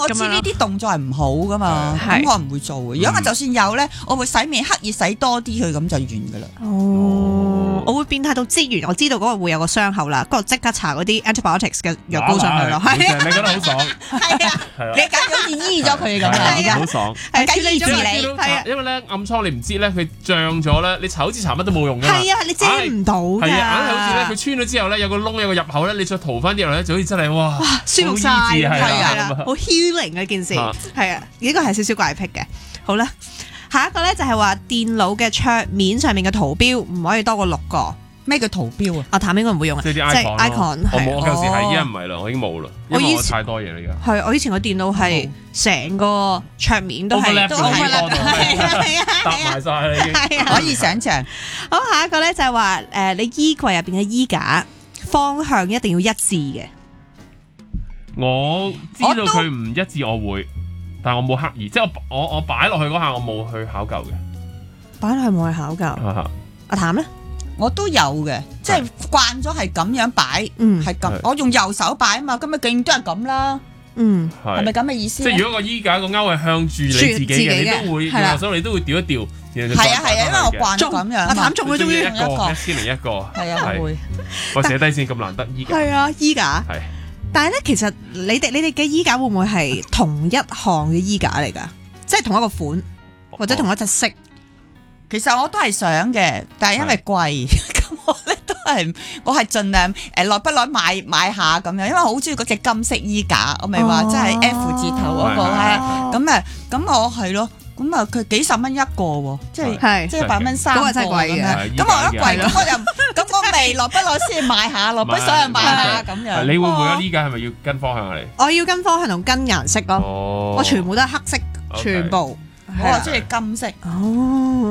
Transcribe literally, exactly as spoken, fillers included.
我知呢啲動作係唔好噶嘛，咁我唔會做嘅。如果我就算有咧，我會洗面刻意洗多啲佢，咁就完噶啦。 哦，我會變態到擠完，我知道嗰個會有個傷口啦，嗰個即刻搽嗰啲 antibiotics 嘅藥膏上去咯。 係啊，你覺得好爽？ 係啊，你簡直好似醫咗佢咁啊！而家好爽， 係緊醫治你， 係啊， 因為咧暗瘡你唔知咧，佢脹咗咧，你搽支搽乜都冇用㗎嘛。 係啊，你遮唔到㗎。 係啊，硬係好似咧，佢穿咗之後咧，有個窿有個入口咧，你再塗翻啲落咧，就好似真係哇， 舒服晒， 係係啦，好 healing 嘅件事，係啊，呢個係少少怪癖嘅。好啦，下一個咧就係話電腦嘅桌面上面嘅圖標唔可以多過六個。 咩叫圖標啊？ 阿譚應該唔會用啊， 即係啲 icon。我冇，我舊時係，依家唔係啦，我已經冇啦，因為我太多嘢啦而家。 係，我以前個電腦係成個桌面都係都係啦，係啊係啊， 搭埋晒啦已經。 可以想象。 好，下一個咧就係話誒，你衣櫃入邊嘅衣架方向一定要一致嘅。 我知道佢唔一致，我會，但我冇刻意，即係我我我擺落去嗰下，我冇去考究嘅。 擺落去冇去考究。阿譚咧？ 我都有嘅，即係慣咗係咁樣擺，係咁。我用右手擺啊嘛，咁咪勁都係咁啦。 嗯， 係咪咁嘅意思？ 即係如果個衣架個勾係向住你自己嘅，你都會用右手，你都會調一調。 係啊係啊，因為我慣咗咁樣。阿譚中佢終於一個，一千零一個。 係啊，會。 我寫低先，咁難得衣架。 係啊，衣架。 係。 但係咧，其實你哋你哋嘅衣架會唔會係同一項嘅衣架嚟㗎？即係同一個款或者同一隻色？ 其實我都係想嘅，但係因為貴，咁我咧都係我係盡量誒耐不耐買買下咁樣，因為我好中意嗰隻金色衣架，我咪話即係 F 字頭嗰個咧，咁啊咁我係咯，咁啊佢幾十蚊一個喎，即係即係百蚊三個咁樣，咁我覺得貴，咁我就咁我未耐不耐先買下，耐不耐買下咁樣。 你會唔會啊？衣架係咪要跟方向啊？你我要跟方向同跟顏色咯，我全部都係黑色，全部。 我係中意金色。 哦。